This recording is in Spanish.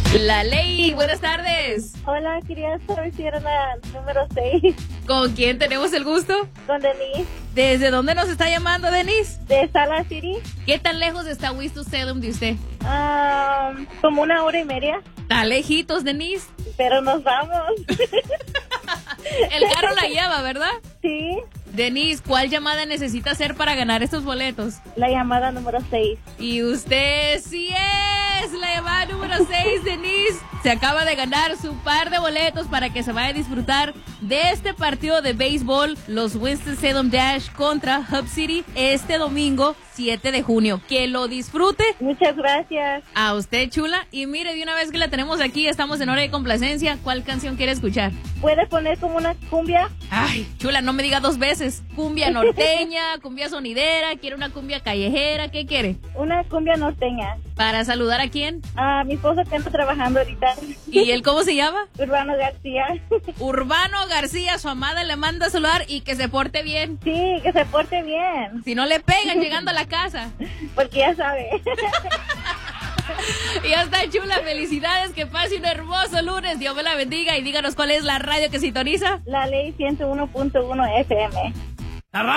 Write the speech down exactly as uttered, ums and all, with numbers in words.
La Ley, buenas tardes. Hola, quería saber si era la número seis. ¿Con quién tenemos el gusto? Con Denise. ¿Desde dónde nos está llamando, Denise? De Sala City. ¿Qué tan lejos está Winston-Salem de usted? Um, como una hora y media. Está lejitos, Denise. Pero nos vamos. El carro la lleva, ¿verdad? Sí. Denise, ¿cuál llamada necesita hacer para ganar estos boletos? La llamada número seis. Y usted sí es la llamada número seis, Denise. Se acaba de ganar su par de boletos para que se vaya a disfrutar de este partido de béisbol, los Winston-Salem Dash contra Hub City, este domingo siete de junio. Que lo disfrute. Muchas gracias. A usted, chula. Y mire, de una vez que la tenemos aquí, estamos en hora de complacencia. ¿Cuál canción quiere escuchar? ¿Puede poner como una cumbia? Ay, chula, no me diga dos veces. Cumbia norteña, cumbia sonidera, quiere una cumbia callejera, ¿qué quiere? Una cumbia norteña. ¿Para saludar a quién? A mi esposo que está trabajando ahorita. ¿Y él cómo se llama? Urbano García. Urbano García, su amada le manda a saludar y que se porte bien. Sí, que se porte bien. Si no le pegan llegando a la casa. Porque ya sabe. Y ya está, chula, felicidades, que pase un hermoso lunes, Dios me la bendiga y díganos cuál es la radio que sintoniza. La Ley ciento uno punto uno F M.